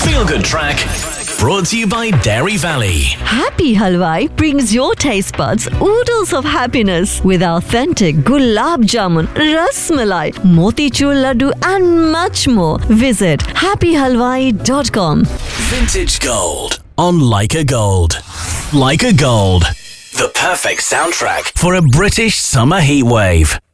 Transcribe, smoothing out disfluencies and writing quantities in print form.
Feel Good Track, brought to you by Dairy Valley. Happy Halwai brings your taste buds oodles of happiness with authentic gulab jamun, ras malai, motichur laddu and much more. Visit happyhalwai.com. Vintage Gold on Leica Gold. Leica Gold, the perfect soundtrack for a British summer heatwave.